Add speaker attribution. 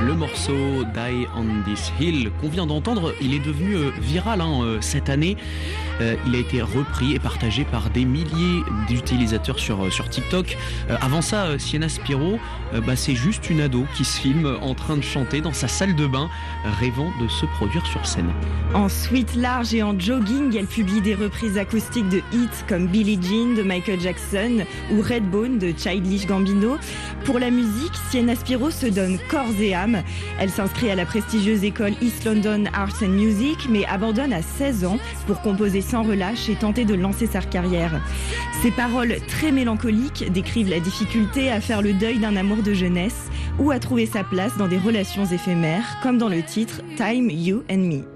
Speaker 1: Le morceau Die on This Hill qu'on vient d'entendre, il est devenu viral cette année. Il a été repris et partagé par des milliers d'utilisateurs sur TikTok. Avant ça, Sienna Spiro, c'est juste une ado qui se filme en train de chanter dans sa salle de bain, rêvant de se produire sur scène.
Speaker 2: En suite large et en jogging, elle publie des reprises acoustiques de hits comme Billie Jean de Michael Jackson ou Redbone de Childish Gambino. Pour la musique, Sienna Spiro se donne corps et âme. Elle s'inscrit à la prestigieuse école East London Arts and Music, mais abandonne à 16 ans pour composer sans relâche et tenter de lancer sa carrière. Ses paroles très mélancoliques décrivent la difficulté à faire le deuil d'un amour de jeunesse ou à trouver sa place dans des relations éphémères, comme dans le titre Time, You and Me.